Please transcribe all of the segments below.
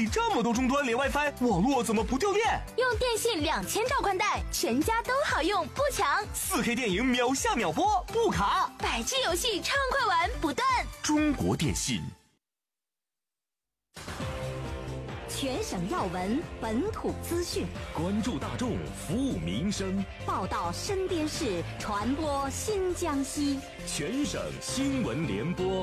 这么多终端连 WiFi， 网络怎么不掉电？ 用电信2000兆宽带，全家都好用不抢。 4K 电影秒下秒播不卡 ，100G 游戏畅快玩不断。 中国电信。 全省要闻，本土资讯， 关注大众，服务民生， 报道身边事，传播新江西。 全省新闻联播。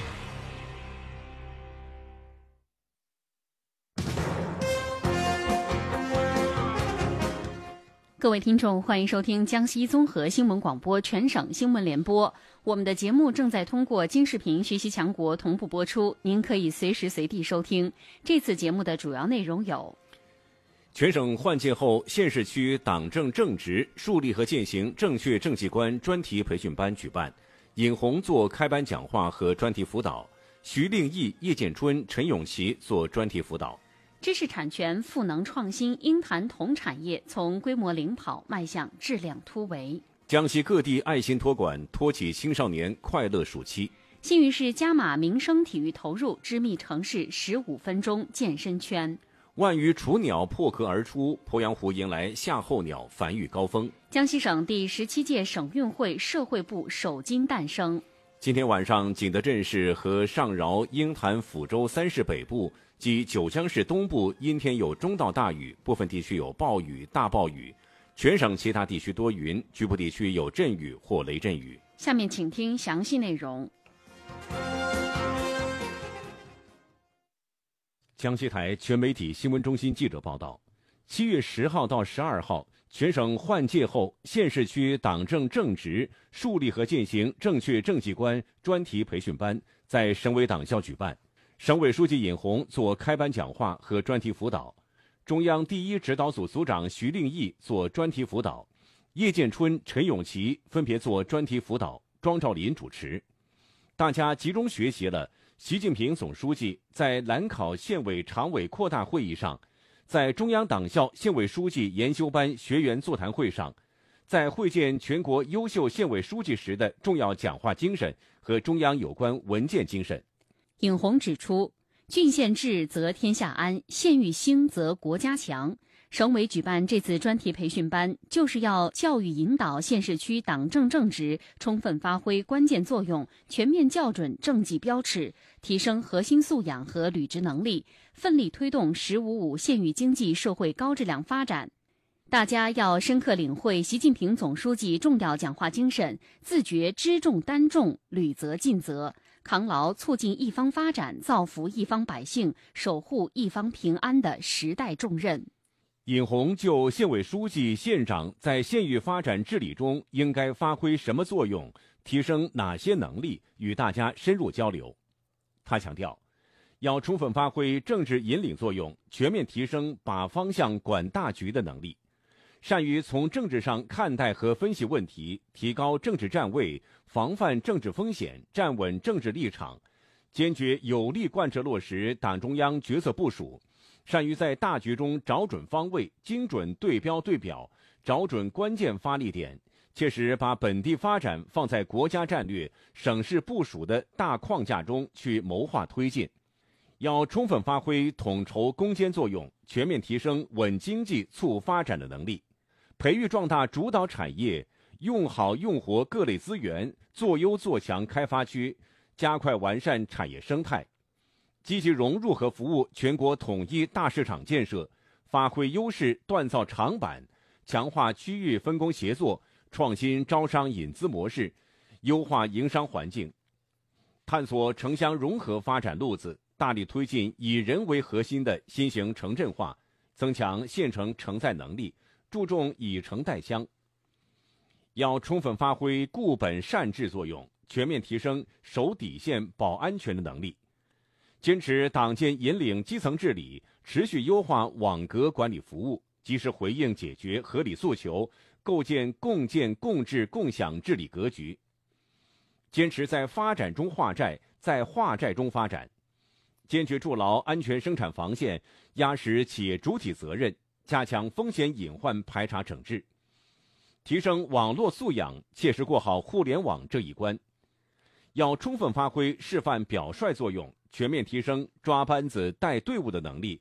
各位听众，欢迎收听江西综合新闻广播全省新闻联播。我们的节目正在通过金视频学习强国同步播出，您可以随时随地收听。这次节目的主要内容有： 全省换届后，县市区党政正直树立和践行正确政绩观专题培训班举办，尹红做开班讲话和专题辅导，徐令义、叶建春、陈永琪做专题辅导。 知识产权赋能创新，鹰潭铜产业从规模领跑迈向质量突围。 江西各地爱心托管托起青少年快乐暑期。 新余市加码民生体育投入，织密城市15分钟健身圈。 万余雏鸟破壳而出，鄱阳湖迎来夏候鸟繁育高峰。 江西省第17届省运会社会部首金诞生。 今天晚上，景德镇市和上饶、鹰潭、抚州3市北部及九江市东部阴天有中到大雨，部分地区有暴雨、大暴雨，全省其他地区多云，局部地区有阵雨或雷阵雨。 下面请听详细内容。 江西台全媒体新闻中心记者报道，7月10号到12号，全省换届后县市区党政正直树立和践行正确政绩观专题培训班在省委党校举办，省委书记尹红做开班讲话和专题辅导，中央第一指导组组长徐令义做专题辅导，叶建春、陈永琪分别做专题辅导，庄兆林主持。大家集中学习了习近平总书记在兰考县委常委扩大会议上，在中央党校县委书记研修班学员座谈会上，在会见全国优秀县委书记时的重要讲话精神和中央有关文件精神。 尹红指出，郡县治则天下安，县域兴则国家强。省委举办这次专题培训班，就是要教育引导县市区党政正直充分发挥关键作用，全面校准政绩标尺，提升核心素养和履职能力，奋力推动“1055”县域经济社会高质量发展。大家要深刻领会习近平总书记重要讲话精神，自觉知重担重，履责尽责，扛牢促进一方发展、造福一方百姓、守护一方平安的时代重任。 尹红就县委书记、县长在县域发展治理中应该发挥什么作用，提升哪些能力，与大家深入交流。他强调，要充分发挥政治引领作用，全面提升把方向管大局的能力，善于从政治上看待和分析问题，提高政治站位，防范政治风险，站稳政治立场，坚决有力贯彻落实党中央决策部署，善于在大局中找准方位，精准对标对表，找准关键发力点，切实把本地发展放在国家战略、省市部署的大框架中去谋划推进。要充分发挥统筹攻坚作用，全面提升稳经济促发展的能力，培育壮大主导产业，用好用活各类资源，做优做强开发区，加快完善产业生态，积极融入和服务全国统一大市场建设，发挥优势锻造长板，强化区域分工协作，创新招商引资模式，优化营商环境，探索城乡融合发展路子，大力推进以人为核心的新型城镇化，增强县城承载能力，注重以城代乡。要充分发挥固本善治作用，全面提升守底线保安全的能力，坚持党建引领基层治理，持续优化网格管理服务，及时回应解决合理诉求，构建共建共治共享治理格局。坚持在发展中化债，在化债中发展，坚决筑牢安全生产防线，压实企业主体责任，加强风险隐患排查整治，提升网络素养，切实过好互联网这一关。要充分发挥示范表率作用，全面提升抓班子带队伍的能力，